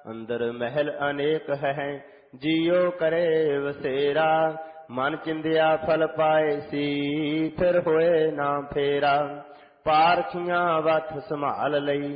ਅੰਦਰ ਮਹਿਲ ਅਨੇਕ ਹੈ ਜਿਉ ਕਰੇ ਵਸੇਰਾ। ਮਨ ਚਿੰਦਿਆ ਫਲ ਪਾਏ ਸੀ ਫਿਰ ਹੋਏ ਨਾ ਫੇਰਾ। ਪਾਰਖੀਆਂ ਵਥ ਸੰਭਾਲ ਲਈ